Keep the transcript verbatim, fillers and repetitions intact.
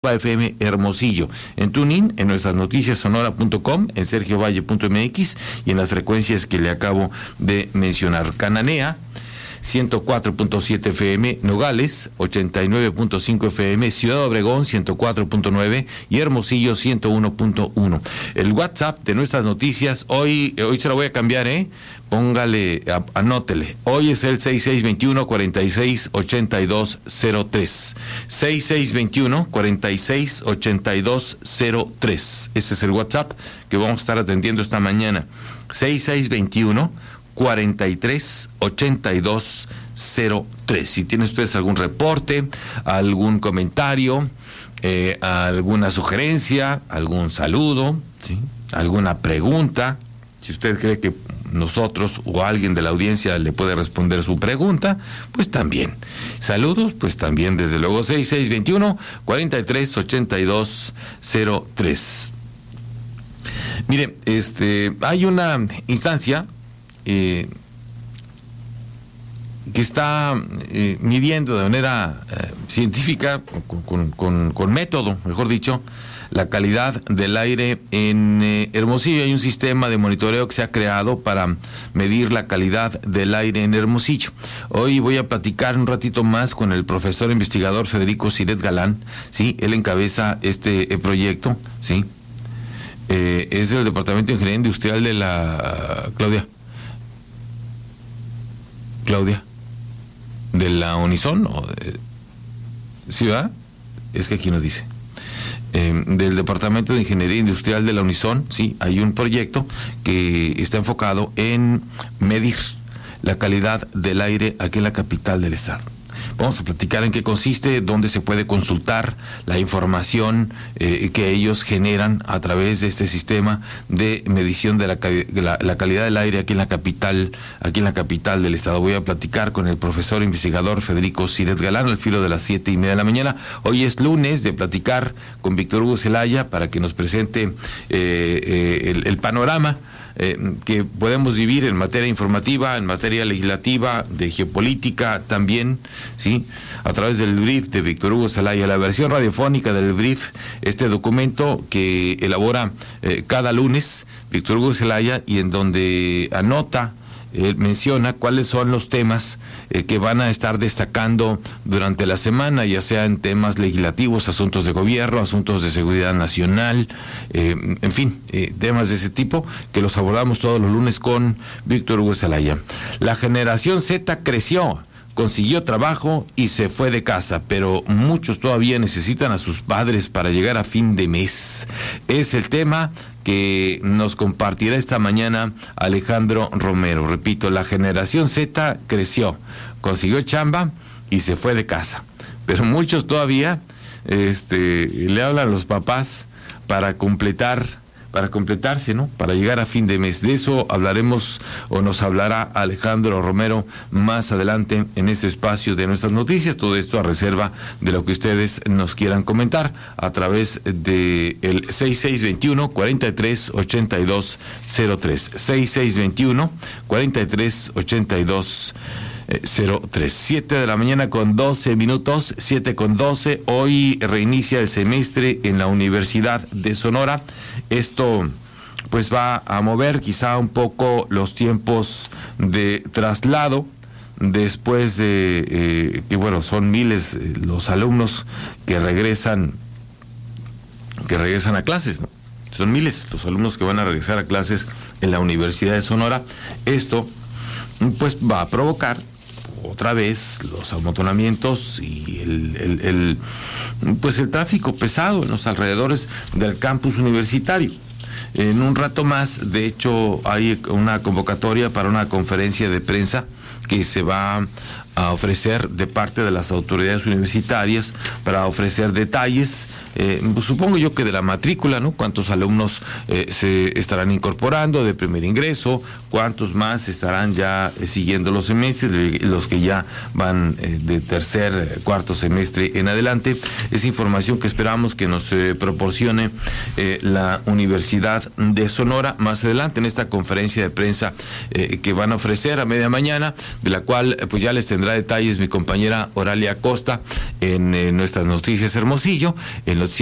F M Hermosillo, en TuneIn, en nuestras noticias sonora punto com, en sergio valle punto m x y en las frecuencias que le acabo de mencionar. Cananea, ciento cuatro punto siete F M, Nogales, ochenta y nueve punto cinco F M, Ciudad Obregón, ciento cuatro punto nueve y Hermosillo, ciento uno punto uno. El WhatsApp de nuestras noticias, hoy, hoy se lo voy a cambiar, ¿eh? Póngale, anótele. Hoy es el seis seis dos uno, cuatro seis ocho dos cero tres. seis seis dos uno, cuatro seis ocho dos cero tres. Ese es el WhatsApp que vamos a estar atendiendo esta mañana. seis seis dos uno, cuatro tres ocho dos cero tres. Si tienen ustedes algún reporte, algún comentario, eh, alguna sugerencia, algún saludo, ¿sí?, alguna pregunta, si usted cree que nosotros o alguien de la audiencia le puede responder su pregunta, pues también. Saludos, pues también, desde luego, seis seis dos uno, cuatro tres ocho dos cero tres. Mire, este, hay una instancia eh, que está eh, midiendo de manera eh, científica, con, con, con, con método, mejor dicho, la calidad del aire en eh, Hermosillo. Hay un sistema de monitoreo que se ha creado para medir la calidad del aire en Hermosillo. Hoy voy a platicar un ratito más con el profesor investigador Federico Siret Galán. Sí, él encabeza este eh, proyecto, sí. Eh, es del Departamento de Ingeniería Industrial de la Claudia. Claudia. De la Unison, ¿o de... ¿Sí, va? Es que aquí nos dice. Eh, del Departamento de Ingeniería Industrial de la Unison, sí, hay un proyecto que está enfocado en medir la calidad del aire aquí en la capital del estado. Vamos a platicar en qué consiste, dónde se puede consultar la información eh, que ellos generan a través de este sistema de medición de la, de la, la calidad del aire aquí en la capital, aquí en la capital del estado. Voy a platicar con el profesor investigador Federico Siret Galán al filo de las siete y media de la mañana. Hoy es lunes de platicar con Víctor Hugo Zelaya para que nos presente eh, eh, el, el panorama Eh, que podemos vivir en materia informativa, en materia legislativa, de geopolítica también, sí, a través del brief de Víctor Hugo Zelaya, la versión radiofónica del brief, este documento que elabora eh, cada lunes Víctor Hugo Zelaya y en donde anota, él menciona cuáles son los temas eh, que van a estar destacando durante la semana, ya sea en temas legislativos, asuntos de gobierno, asuntos de seguridad nacional, eh, en fin, eh, temas de ese tipo que los abordamos todos los lunes con Víctor Hugo Zelaya. La generación Z creció, consiguió trabajo y se fue de casa, pero muchos todavía necesitan a sus padres para llegar a fin de mes. Es el tema que nos compartirá esta mañana Alejandro Romero. Repito, la generación Z creció, consiguió chamba y se fue de casa, pero muchos todavía este, le hablan a los papás para completar para completarse, ¿no?, para llegar a fin de mes. De eso hablaremos, o nos hablará Alejandro Romero más adelante en este espacio de nuestras noticias. Todo esto a reserva de lo que ustedes nos quieran comentar a través de el seis seis dos uno, cuatro tres ocho dos cero tres. seis seis dos uno, cuatro tres ocho dos cero tres. siete de la mañana con doce minutos, siete con doce. Hoy reinicia el semestre en la Universidad de Sonora. Esto pues va a mover quizá un poco los tiempos de traslado, después de eh, que bueno, son miles eh, los alumnos que regresan que regresan a clases, ¿no? Son miles los alumnos que van a regresar a clases en la Universidad de Sonora. Esto pues va a provocar otra vez los amontonamientos y el, el, el pues el tráfico pesado en los alrededores del campus universitario. En un rato más, de hecho, hay una convocatoria para una conferencia de prensa que se va a ofrecer de parte de las autoridades universitarias para ofrecer detalles, eh, supongo yo que de la matrícula, ¿no? Cuántos alumnos eh, se estarán incorporando de primer ingreso, cuántos más estarán ya eh, siguiendo los semestres, los que ya van eh, de tercer, eh, cuarto semestre en adelante. Es información que esperamos que nos eh, proporcione eh, la Universidad de Sonora más adelante en esta conferencia de prensa eh, que van a ofrecer a media mañana, de la cual eh, pues ya les tendré tendrá detalles mi compañera Oralia Costa en, en nuestras noticias Hermosillo, en los